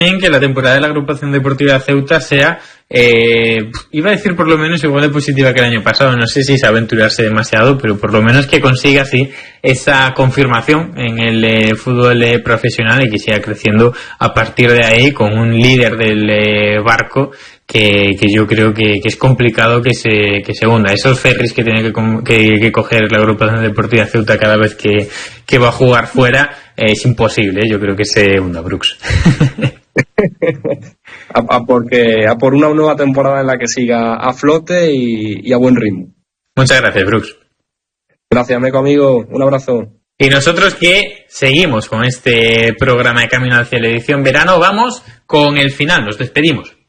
que la temporada de la Agrupación Deportiva Ceuta sea, iba a decir por lo menos igual de positiva que el año pasado. No sé si es aventurarse demasiado, pero por lo menos que consiga así esa confirmación en el fútbol profesional y que siga creciendo a partir de ahí con un líder del barco que yo creo que es complicado que se hunda. Esos ferries que tiene que coger la Agrupación Deportiva Ceuta cada vez que va a jugar fuera, es imposible. Yo creo que se hunda, Brooks. a por una nueva temporada en la que siga a flote y a buen ritmo. Muchas gracias, Brooks. Gracias, Meco, amigo. Un abrazo. Y nosotros que seguimos con este programa de Camino hacia la edición verano, vamos con el final, nos despedimos.